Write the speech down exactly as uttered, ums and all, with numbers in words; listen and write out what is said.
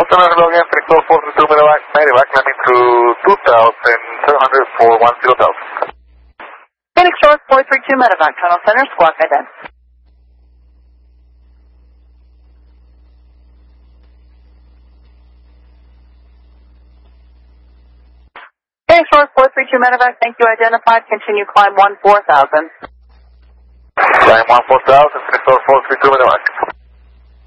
Hello again, Phoenix four three two Medevac, Medevac, landing through two thousand seven hundred for one zero thousand. Phoenix Shores four three two Medevac, Tunnel Center, squawk ident. Phoenix Shores four three two Medevac, thank you, identified, continue climb one four thousand. Climb one four thousand, Phoenix Shores four three two Medevac.